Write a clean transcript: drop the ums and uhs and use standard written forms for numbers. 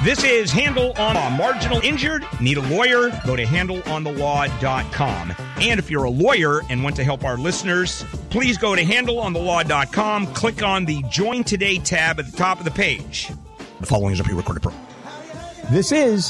This is Handle on Law. Marginal injured, need a lawyer, go to handleonthelaw.com. And if you're a lawyer and want to help our listeners, please go to handleonthelaw.com, click on the Join Today tab at the top of the page. The following is a pre-recorded program. This is